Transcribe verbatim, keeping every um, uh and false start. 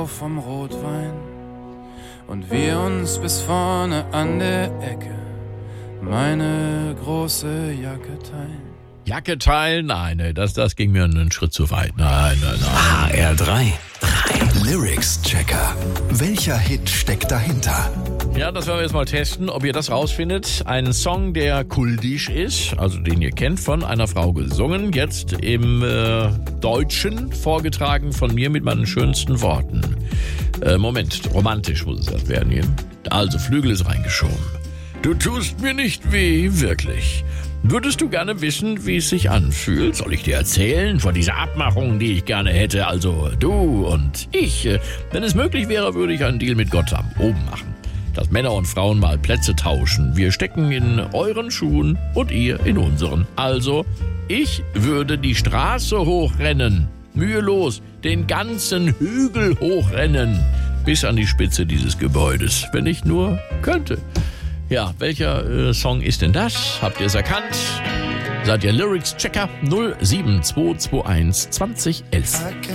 vom Rotwein und wir uns bis vorne an der Ecke meine große Jacke teilen. Jacke teilen? Nein, nee, das, das ging mir einen Schritt zu weit. Nein, nein, nein. H R drei. Lyrics-Checker. Welcher Hit steckt dahinter? Ja, das werden wir jetzt mal testen, ob ihr das rausfindet. Ein Song, der kultisch ist, also den ihr kennt, von einer Frau gesungen, jetzt im äh, Deutschen vorgetragen von mir mit meinen schönsten Worten. Äh, Moment, romantisch muss es das werden hier. Also, Flügel ist reingeschoben. Du tust mir nicht weh, wirklich. Würdest du gerne wissen, wie es sich anfühlt? Soll ich dir erzählen von dieser Abmachung, die ich gerne hätte? Also du und ich. Wenn es möglich wäre, würde ich einen Deal mit Gott am oben machen. Dass Männer und Frauen mal Plätze tauschen. Wir stecken in euren Schuhen und ihr in unseren. Also, ich würde die Straße hochrennen. Mühelos den ganzen Hügel hochrennen. Bis an die Spitze dieses Gebäudes. Wenn ich nur könnte. Ja, welcher äh, Song ist denn das? Habt ihr es erkannt? Seid ihr Lyrics-Checker? null sieben zwei zwei eins zwanzig elf.